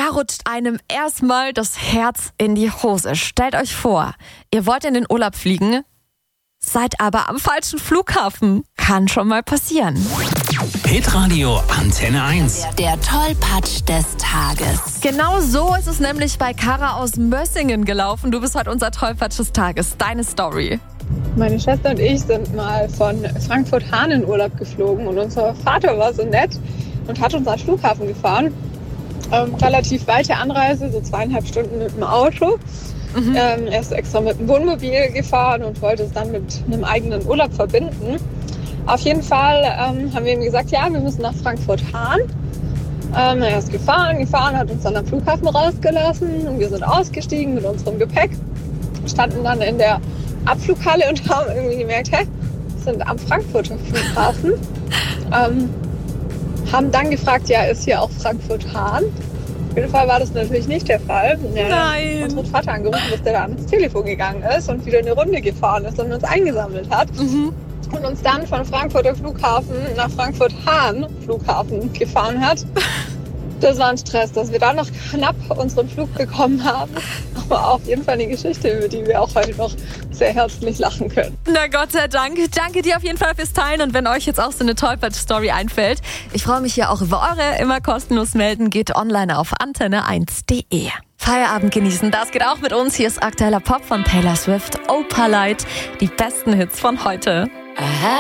da rutscht einem erstmal das Herz in die Hose. Stellt euch vor, ihr wollt in den Urlaub fliegen, seid aber am falschen Flughafen. Kann schon mal passieren. Hitradio Antenne 1. Der Tollpatsch des Tages. Genau so ist es nämlich bei Kara aus Mössingen gelaufen. Du bist heute unser Tollpatsch des Tages. Deine Story. Meine Schwester und ich sind mal von Frankfurt-Hahn in Urlaub geflogen und unser Vater war so nett und hat uns an den Flughafen gefahren. Relativ weite Anreise, so 2,5 Stunden mit dem Auto. Er ist extra mit dem Wohnmobil gefahren und wollte es dann mit einem eigenen Urlaub verbinden. Auf jeden Fall haben wir ihm gesagt, ja, wir müssen nach Frankfurt-Hahn. Er ist gefahren, hat uns dann am Flughafen rausgelassen und wir sind ausgestiegen mit unserem Gepäck, standen dann in der Abflughalle und haben irgendwie gemerkt, wir sind am Frankfurter Flughafen. Haben dann gefragt, ja, ist hier auch Frankfurt-Hahn? Auf jeden Fall war das natürlich nicht der Fall. Nein. Unseren Vater angerufen, dass der da ans Telefon gegangen ist und wieder eine Runde gefahren ist und uns eingesammelt hat. Und uns dann von Frankfurter Flughafen nach Frankfurt-Hahn Flughafen gefahren hat. Das war ein Stress, dass wir da noch knapp unseren Flug bekommen haben. Aber auf jeden Fall eine Geschichte, über die wir auch heute noch sehr herzlich lachen können. Na Gott sei Dank. Danke dir auf jeden Fall fürs Teilen. Und wenn euch jetzt auch so eine Tollpatsch-Story einfällt, ich freue mich hier auch über eure. Immer kostenlos melden. Geht online auf antenne1.de. Feierabend genießen, das geht auch mit uns. Hier ist aktueller Pop von Taylor Swift, Opalite. Die besten Hits von heute.